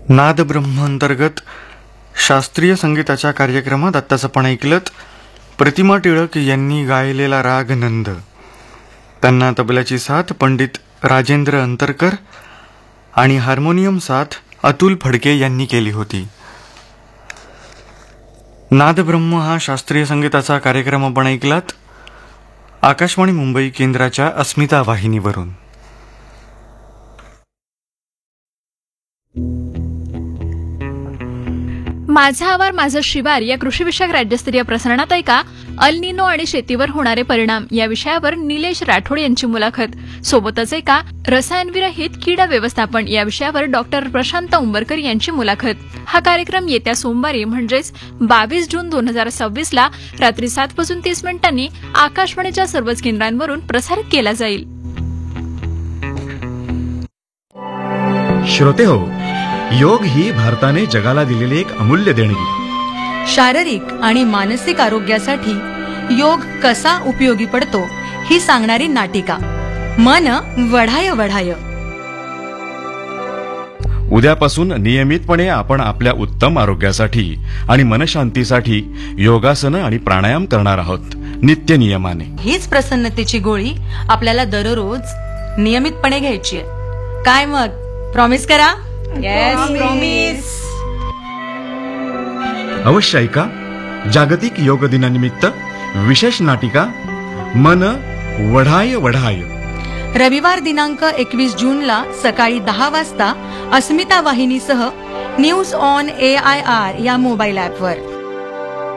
नादब्रह्म अंतर्गत शास्त्रीय संगीताच्या कार्यक्रमात आत्ताच आपण ऐकलत प्रतिमा टिळक यांनी गायलेला राग नंद. त्यांना तबल्याची साथ पंडित राजेंद्र अंतरकर आणि हार्मोनियम साथ अतुल फडके यांनी केली होती. नादब्रह्म हा शास्त्रीय संगीताचा कार्यक्रम आपण ऐकलात आकाशवाणी मुंबई केंद्राच्या अस्मिता वाहिनीवरून. माझा आवार माझं शिवार या कृषीविषयक राज्यस्तरीय प्रसारणात ऐका अल निनो आणि शेतीवर होणारे परिणाम या विषयावर निलेश राठोड यांची मुलाखत. सोबतच ऐका रसायनविरहित कीड व्यवस्थापन या विषयावर डॉक्टर प्रशांत उंबरकर यांची मुलाखत. हा कार्यक्रम येत्या सोमवारी म्हणजेच 22 जून 2026 ला रात्री 7:30 आकाशवाणीच्या सर्वच केंद्रांवरून प्रसारित केला जाईल. श्रोते हो, योग ही भारताने जगाला दिलेली एक अमूल्य देणगी. शारीरिक आणि मानसिक आरोग्यासाठी योग कसा उपयोगी पडतो ही सांगणारी नाटिका मन वढाय वढाय. उद्यापासून नियमितपणे आपण आपल्या उत्तम आरोग्यासाठी आणि मनशांतीसाठी योगासन आणि प्राणायाम करणार आहोत नित्य नियमाने. हीच प्रसन्नतेची गोळी आपल्याला दररोज नियमितपणे घ्यायची आहे. काय मग, प्रॉमिस करा? प्रॉमिस. अवश्य ऐका जागतिक योग दिनानिमित्त विशेष नाटिका मन वढाय वढाय. रविवार दिनांक 21 जूनला सकाळी 10 वाजता अस्मिता वाहिनीसह न्यूज ऑन AIR या मोबाईल ॲपवर.